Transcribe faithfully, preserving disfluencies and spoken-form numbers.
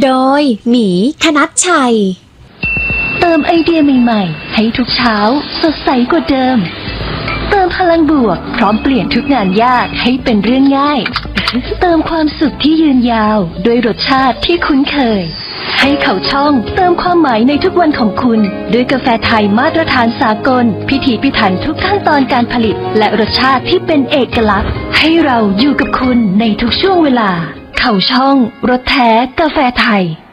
โดยหมีธนัชชัยเติมไอเดียใหม่ๆให้ทุกเช้าสดใสกว่าเดิมเติมพลังบวกพร้อมเปลี่ยนทุกงานยากให้เป็นเรื่องง่ายเติมความสุขที่ยืนยาวด้วยรสชาติที่คุ้นเคยให้เขาช่องเติมความหมายในทุกวันของคุณด้วยกาแฟไทยมาตรฐานสากลพิถีพิถันทุกขั้นตอนการผลิตและรสชาติที่เป็นเอกลักษณ์ให้เราอยู่กับคุณในทุกช่วงเวลาเขาช่องรสแท้กาแฟไทย